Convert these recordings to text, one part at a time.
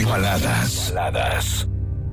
Baladas.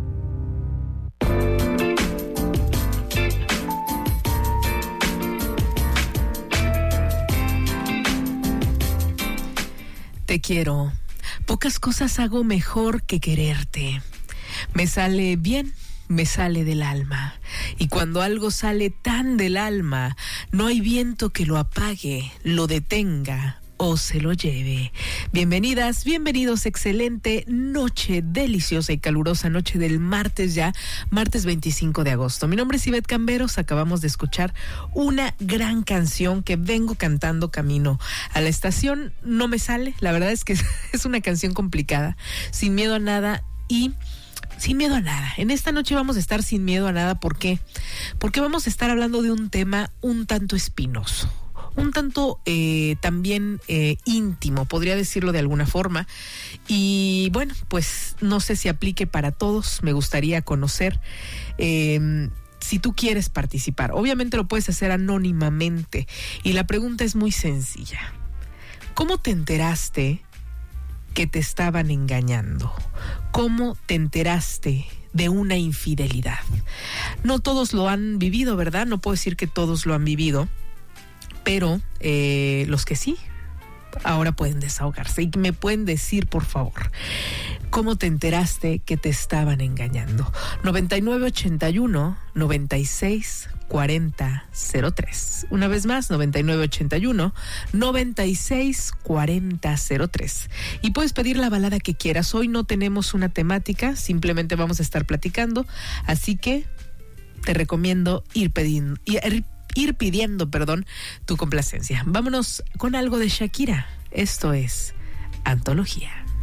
Te quiero. Pocas cosas hago mejor que quererte. Me sale bien, me sale del alma. Y cuando algo sale tan del alma, no hay viento que lo apague, lo detenga o se lo lleve. Bienvenidas, bienvenidos, excelente noche, deliciosa y calurosa noche del martes ya, martes 25 de agosto. Mi nombre es Ivette Camberos, acabamos de escuchar una gran canción que vengo cantando camino a la estación. No me sale, la verdad es que es una canción complicada, sin miedo a nada y... Sin miedo a nada. En esta noche vamos a estar sin miedo a nada. ¿Por qué? Porque vamos a estar hablando de un tema un tanto espinoso, un tanto también íntimo, podría decirlo de alguna forma. Y bueno, pues no sé si aplique para todos. Me gustaría conocer si tú quieres participar. Obviamente lo puedes hacer anónimamente. Y la pregunta es muy sencilla. ¿Cómo te enteraste que te estaban engañando? ¿Cómo te enteraste de una infidelidad? No todos lo han vivido, ¿verdad? No puedo decir que todos lo han vivido, pero los que sí, ahora pueden desahogarse y me pueden decir, por favor, ¿cómo te enteraste que te estaban engañando? 9981-964003. Una vez más, 9981-964003. Y puedes pedir la balada que quieras. Hoy no tenemos una temática, simplemente vamos a estar platicando, así que te recomiendo ir pidiendo tu complacencia. Vámonos con algo de Shakira. Esto es Antología.